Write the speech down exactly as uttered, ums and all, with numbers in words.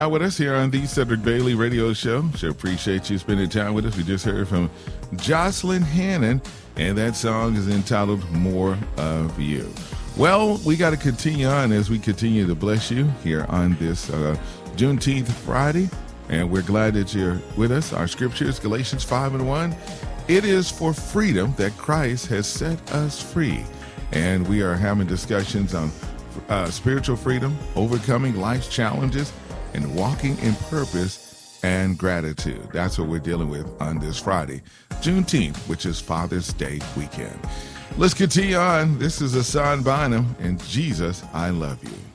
With us here on the Cedric Bailey Radio Show. Sure appreciate you spending time with us. We just heard from Jocelyn Hannon, and that song is entitled More of You. Well, we got to continue on as we continue to bless you here on this uh, Juneteenth Friday, and we're glad that you're with us. Our scripture is Galatians five and one. It is for freedom that Christ has set us free, and we are having discussions on uh, spiritual freedom, overcoming life's challenges, and walking in purpose and gratitude. That's what we're dealing with on this Friday, Juneteenth, which is Father's Day weekend. Let's continue on. This is Hassan Bynum and Jesus, I Love You.